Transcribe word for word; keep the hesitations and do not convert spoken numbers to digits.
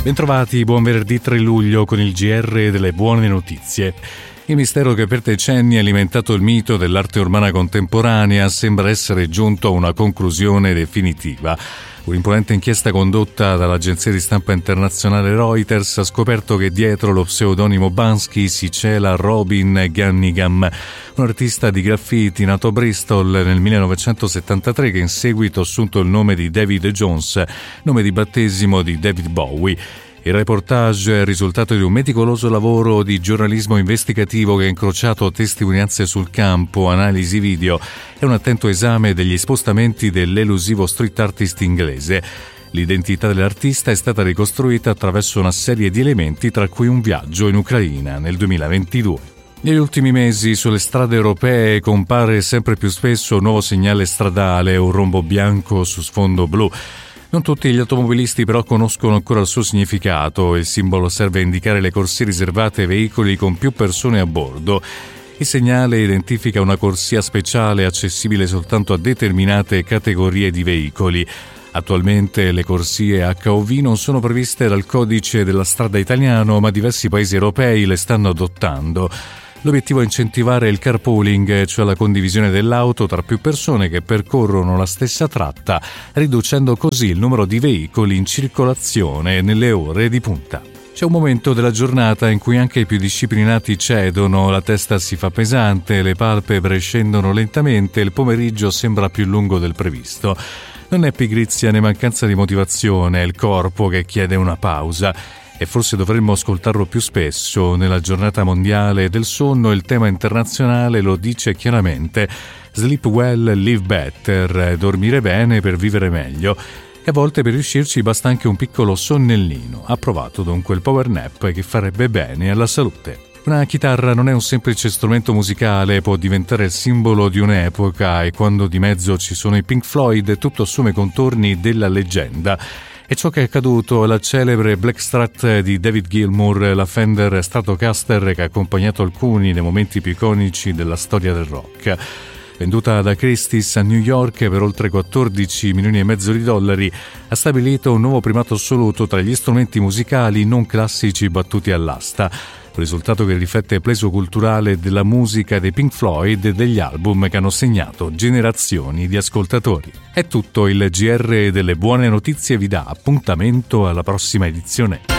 Bentrovati, buon venerdì tre luglio con il G R delle buone notizie. Il mistero che per decenni ha alimentato il mito dell'arte urbana contemporanea sembra essere giunto a una conclusione definitiva. Un'imponente inchiesta condotta dall'agenzia di stampa internazionale Reuters ha scoperto che dietro lo pseudonimo Banksy si cela Robin Ganningham, un artista di graffiti nato a Bristol nel millenovecentosettantatré che in seguito ha assunto il nome di David Jones, nome di battesimo di David Bowie. Il reportage è il risultato di un meticoloso lavoro di giornalismo investigativo che ha incrociato testimonianze sul campo, analisi video e un attento esame degli spostamenti dell'elusivo street artist inglese. L'identità dell'artista è stata ricostruita attraverso una serie di elementi, tra cui un viaggio in Ucraina nel duemilaventidue. Negli ultimi mesi sulle strade europee compare sempre più spesso un nuovo segnale stradale, un rombo bianco su sfondo blu. Non tutti gli automobilisti però conoscono ancora il suo significato. Il simbolo serve a indicare le corsie riservate ai veicoli con più persone a bordo. Il segnale identifica una corsia speciale accessibile soltanto a determinate categorie di veicoli. Attualmente le corsie H O V non sono previste dal codice della strada italiano, ma diversi paesi europei le stanno adottando. L'obiettivo è incentivare il carpooling, cioè la condivisione dell'auto tra più persone che percorrono la stessa tratta, riducendo così il numero di veicoli in circolazione nelle ore di punta. C'è un momento della giornata in cui anche i più disciplinati cedono, la testa si fa pesante, le palpebre scendono lentamente e il pomeriggio sembra più lungo del previsto. Non è pigrizia né mancanza di motivazione, è il corpo che chiede una pausa. E forse dovremmo ascoltarlo più spesso. Nella giornata mondiale del sonno il tema internazionale lo dice chiaramente: sleep well, live better, dormire bene per vivere meglio. E a volte per riuscirci basta anche un piccolo sonnellino. Approvato dunque il power nap che farebbe bene alla salute. Una chitarra non è un semplice strumento musicale, può diventare il simbolo di un'epoca e quando di mezzo ci sono i Pink Floyd tutto assume contorni della leggenda. E ciò che è accaduto alla celebre Blackstrat di David Gilmour, la Fender Stratocaster che ha accompagnato alcuni dei momenti più iconici della storia del rock. Venduta da Christie's a New York per oltre quattordici milioni e mezzo di dollari, ha stabilito un nuovo primato assoluto tra gli strumenti musicali non classici battuti all'asta. Risultato che riflette il peso culturale della musica dei Pink Floyd e degli album che hanno segnato generazioni di ascoltatori. È tutto, il G R delle buone notizie vi dà appuntamento alla prossima edizione.